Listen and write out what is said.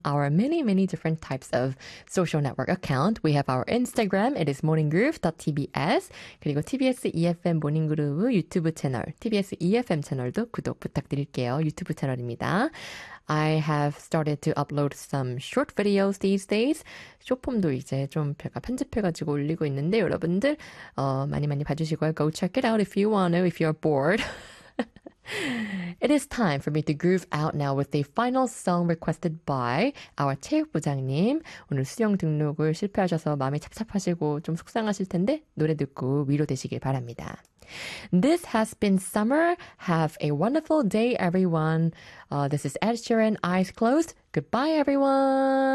our many different types of social network account. We have our Instagram. It is morninggroove.tbs. 그리고 TBS EFM 모닝그루브 유튜브 채널, TBS EFM 채널도 구독 부탁드릴게요. 유튜브 채널입니다. I have started to upload some short videos these days. 쇼폼도 이제 좀 제가 편집해가지고 올리고 있는데 여러분들 많이 봐주시고요. Go check it out if you want to, if you're bored. It is time for me to groove out now with the final song requested by our 체육부장님. 오늘 수영 등록을 실패하셔서 마음이 찹찹하시고 좀 속상하실 텐데 노래 듣고 위로되시길 바랍니다. This has been summer. Have a wonderful day, everyone. This is Ed Sheeran, Eyes Closed. Goodbye, everyone.